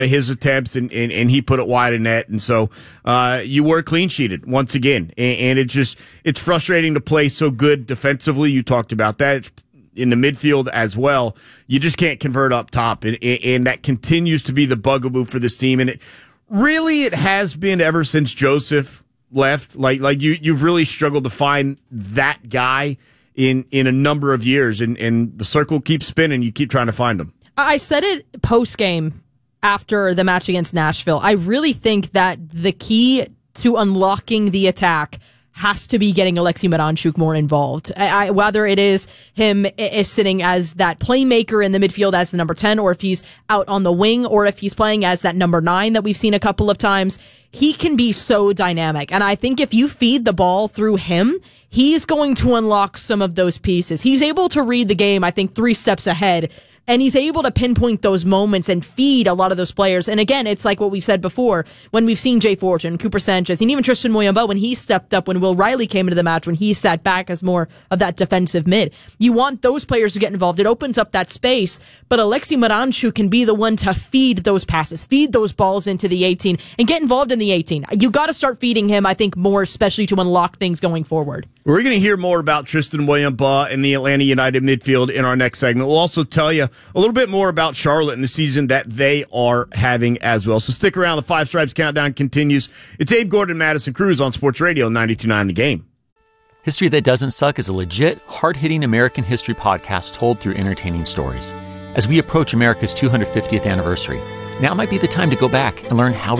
his attempts, and he put it wide of net. And so you were clean-sheeted once again. And it's frustrating to play so good defensively. You talked about that. It's in the midfield as well. You just can't convert up top. And that continues to be the bugaboo for this team. And it has been ever since Joseph left. Like you've really struggled to find that guy in a number of years. And the circle keeps spinning. You keep trying to find him. I said it post-game after the match against Nashville. I really think that the key to unlocking the attack has to be getting Alexei Miranchuk more involved. Whether it is him is sitting as that playmaker in the midfield as the number 10, or if he's out on the wing, or if he's playing as that number 9 that we've seen a couple of times, he can be so dynamic. And I think if you feed the ball through him, he's going to unlock some of those pieces. He's able to read the game, I think, 3 steps ahead. And he's able to pinpoint those moments and feed a lot of those players. And again, it's like what we said before, when we've seen Jay Fortune, Cooper Sanchez, and even Tristan Muyamba, when he stepped up, when Will Riley came into the match, when he sat back as more of that defensive mid. You want those players to get involved. It opens up that space. But Alexei Miranchuk can be the one to feed those passes, feed those balls into the 18, and get involved in the 18. You got to start feeding him, I think, more, especially to unlock things going forward. We're going to hear more about Tristan Muyamba and the Atlanta United midfield in our next segment. We'll also tell you a little bit more about Charlotte and the season that they are having as well. So stick around. The Five Stripes Countdown continues. It's Abe Gordon, Madison Cruz on Sports Radio 92.9 The Game. History That Doesn't Suck is a legit, hard-hitting American history podcast told through entertaining stories. As we approach America's 250th anniversary, now might be the time to go back and learn how